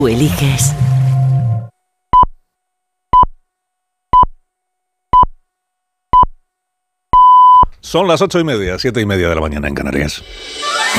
Tú eliges. Son las 8:30, 7:30 de la mañana en Canarias.